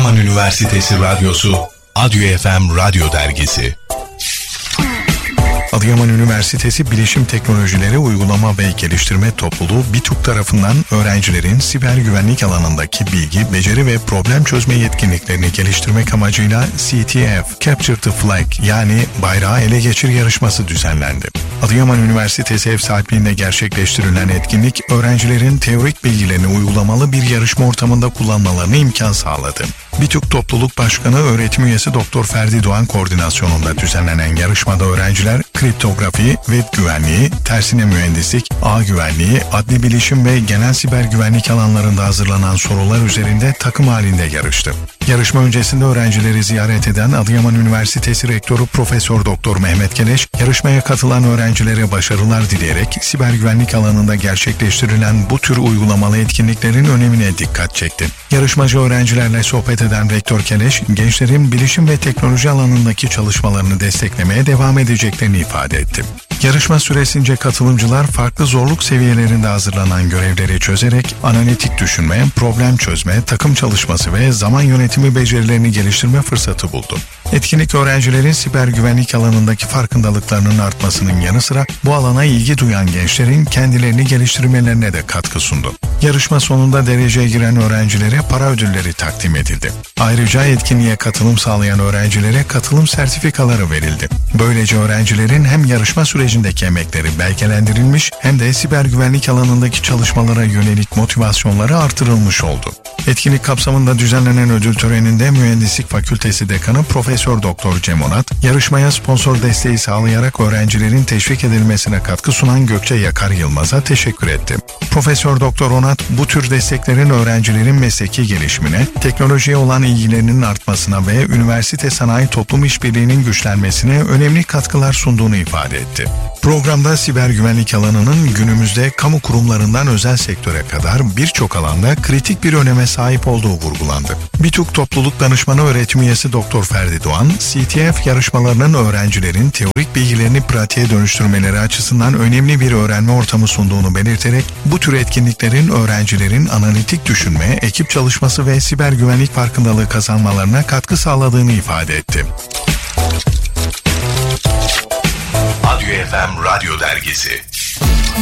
Adıyaman Üniversitesi Radyosu, Adyo FM Radyo Dergisi. Adıyaman Üniversitesi Bilişim Teknolojileri Uygulama ve Geliştirme Topluluğu BİTÜK tarafından öğrencilerin siber güvenlik alanındaki bilgi, beceri ve problem çözme yetkinliklerini geliştirmek amacıyla CTF, Capture the Flag yani bayrağı ele geçir yarışması düzenlendi. Adıyaman Üniversitesi ev sahipliğinde gerçekleştirilen etkinlik, öğrencilerin teorik bilgilerini uygulamalı bir yarışma ortamında kullanmalarına imkan sağladı. BİTÜK Topluluk Başkanı Öğretim Üyesi Doktor Ferdi Doğan koordinasyonunda düzenlenen yarışmada öğrenciler kriptografi, web güvenliği, tersine mühendislik, ağ güvenliği, adli bilişim ve genel siber güvenlik alanlarında hazırlanan sorular üzerinde takım halinde yarıştı. Yarışma öncesinde öğrencileri ziyaret eden Adıyaman Üniversitesi Rektörü Profesör Doktor Mehmet Keleş, yarışmaya katılan öğrencilere başarılar dileyerek siber güvenlik alanında gerçekleştirilen bu tür uygulamalı etkinliklerin önemine dikkat çekti. Yarışmacı öğrencilerle sohbet eden Rektör Keleş, gençlerin bilişim ve teknoloji alanındaki çalışmalarını desteklemeye devam edeceklerini ifade etti. Yarışma süresince katılımcılar farklı zorluk seviyelerinde hazırlanan görevleri çözerek analitik düşünme, problem çözme, takım çalışması ve zaman yönetimi becerilerini geliştirme fırsatı buldu. Etkinlik öğrencilerin siber güvenlik alanındaki farkındalıklarının artmasının yanı sıra bu alana ilgi duyan gençlerin kendilerini geliştirmelerine de katkı sundu. Yarışma sonunda dereceye giren öğrencilere para ödülleri takdim edildi. Ayrıca etkinliğe katılım sağlayan öğrencilere katılım sertifikaları verildi. Böylece öğrencilerin hem yarışma sürecindeki emekleri belgelendirilmiş hem de siber güvenlik alanındaki çalışmalara yönelik motivasyonları artırılmış oldu. Etkinlik kapsamında düzenlenen ödül töreninde Mühendislik Fakültesi Dekanı Profesör Doktor Cem Onat, yarışmaya sponsor desteği sağlayarak öğrencilerin teşvik edilmesine katkı sunan Gökçe Yakar Yılmaz'a teşekkür etti. Profesör Doktor Onat, bu tür desteklerin öğrencilerin mesleki gelişimine, teknolojiye olan ilgilerinin artmasına ve üniversite sanayi toplum işbirliğinin güçlenmesine önemli katkılar sunduğunu ifade etti. Programda siber güvenlik alanının günümüzde kamu kurumlarından özel sektöre kadar birçok alanda kritik bir öneme sahip olduğu vurgulandı. BİTÜK Topluluk Danışmanı Öğretim Üyesi Doktor Ferdi Doğan, CTF yarışmalarının öğrencilerin teorik bilgilerini pratiğe dönüştürmeleri açısından önemli bir öğrenme ortamı sunduğunu belirterek, bu tür etkinliklerin öğrencilerin analitik düşünme, ekip çalışması ve siber güvenlik farkındalığı kazanmalarına katkı sağladığını ifade etti. Adyo FM Radyo Dergisi.